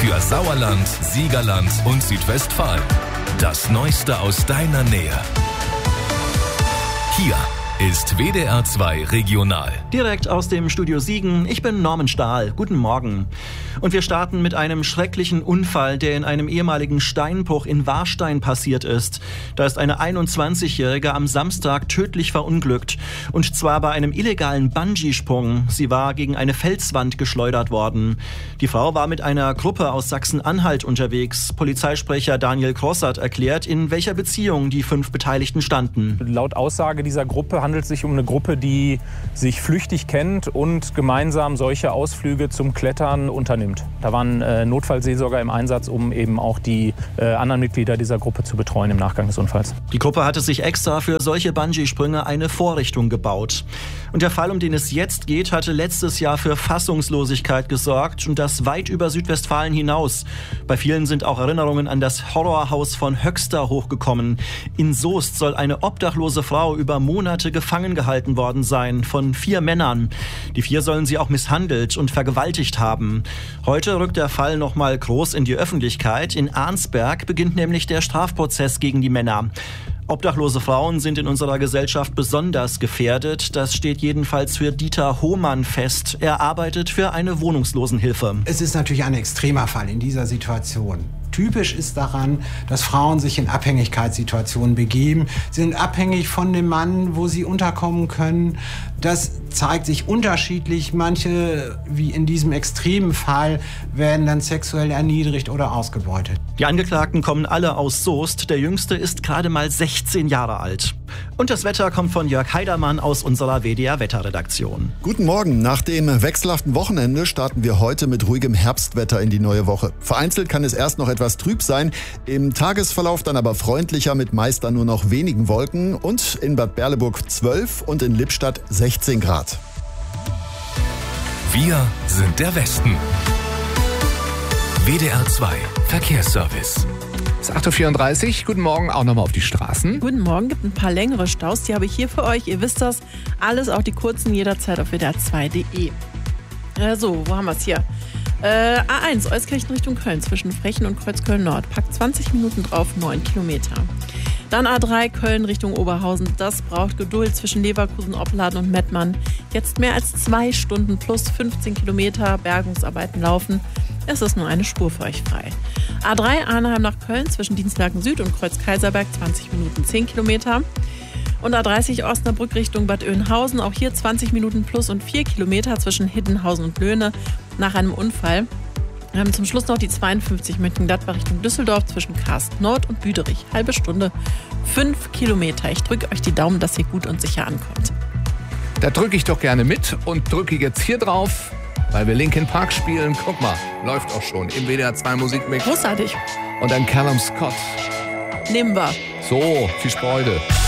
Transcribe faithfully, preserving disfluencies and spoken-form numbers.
Für Sauerland, Siegerland und Südwestfalen. Das Neueste aus deiner Nähe. Hier ist W D R zwei Regional. Direkt aus dem Studio Siegen. Ich bin Norman Stahl. Guten Morgen. Und wir starten mit einem schrecklichen Unfall, der in einem ehemaligen Steinbruch in Warstein passiert ist. Da ist eine einundzwanzigjährige am Samstag tödlich verunglückt. Und zwar bei einem illegalen Bungee-Sprung. Sie war gegen eine Felswand geschleudert worden. Die Frau war mit einer Gruppe aus Sachsen-Anhalt unterwegs. Polizeisprecher Daniel Krossert erklärt, in welcher Beziehung die fünf Beteiligten standen. Laut Aussage dieser Gruppe handelt es sich um eine Gruppe, die sich flüchtig kennt und gemeinsam solche Ausflüge zum Klettern unternimmt. Da waren äh, Notfallseelsorger im Einsatz, um eben auch die äh, anderen Mitglieder dieser Gruppe zu betreuen im Nachgang des Unfalls. Die Gruppe hatte sich extra für solche Bungee-Sprünge eine Vorrichtung gebaut. Und der Fall, um den es jetzt geht, hatte letztes Jahr für Fassungslosigkeit gesorgt und das weit über Südwestfalen hinaus. Bei vielen sind auch Erinnerungen an das Horrorhaus von Höxter hochgekommen. In Soest soll eine obdachlose Frau über Monate gefangen gehalten worden sein von vier Männern. Die vier sollen sie auch misshandelt und vergewaltigt haben. Heute rückt der Fall noch mal groß in die Öffentlichkeit. In Arnsberg beginnt nämlich der Strafprozess gegen die Männer. Obdachlose Frauen sind in unserer Gesellschaft besonders gefährdet. Das steht jedenfalls für Dieter Hohmann fest. Er arbeitet für eine Wohnungslosenhilfe. Es ist natürlich ein extremer Fall in dieser Situation. Typisch ist daran, dass Frauen sich in Abhängigkeitssituationen begeben. Sie sind abhängig von dem Mann, wo sie unterkommen können. Das zeigt sich unterschiedlich. Manche, wie in diesem extremen Fall, werden dann sexuell erniedrigt oder ausgebeutet. Die Angeklagten kommen alle aus Soest. Der Jüngste ist gerade mal sechzehn Jahre alt. Und das Wetter kommt von Jörg Heidermann aus unserer W D R-Wetterredaktion. Guten Morgen. Nach dem wechselhaften Wochenende starten wir heute mit ruhigem Herbstwetter in die neue Woche. Vereinzelt kann es erst noch etwas trüb sein, im Tagesverlauf dann aber freundlicher mit meist dann nur noch wenigen Wolken und in Bad Berleburg zwölf und in Lippstadt sechzehn Grad. Wir sind der Westen. W D R zwei Verkehrsservice. Es ist acht Uhr vierunddreißig. Guten Morgen, auch nochmal auf die Straßen. Guten Morgen, gibt ein paar längere Staus, die habe ich hier für euch. Ihr wisst das, alles, auch die kurzen, jederzeit auf W D R zwei Punkt de. Äh, so, wo haben wir es hier? Äh, A eins, Euskirchen Richtung Köln, zwischen Frechen und Kreuzköln Nord. Packt zwanzig Minuten drauf, neun Kilometer. Dann A drei, Köln Richtung Oberhausen. Das braucht Geduld zwischen Leverkusen, Opladen und Mettmann. Jetzt mehr als zwei Stunden plus fünfzehn Kilometer, Bergungsarbeiten laufen. Es ist nur eine Spur für euch frei. A drei, Arnheim nach Köln, zwischen Dienstlaken Süd und Kreuz-Kaiserberg, zwanzig Minuten, zehn Kilometer. Und A dreißig, Osnabrück Richtung Bad Oeynhausen, auch hier zwanzig Minuten plus und vier Kilometer zwischen Hiddenhausen und Löhne nach einem Unfall. Wir haben zum Schluss noch die zweiundfünfzig Mönchengladbach Richtung Düsseldorf zwischen Karst Nord und Büderich. Halbe Stunde, fünf Kilometer. Ich drücke euch die Daumen, dass ihr gut und sicher ankommt. Da drücke ich doch gerne mit und drücke jetzt hier drauf, weil wir Linkin Park spielen. Guck mal, läuft auch schon im W D R zwei Musikmix. Großartig. Und dann Callum Scott. Nehmen wir. So, viel Freude.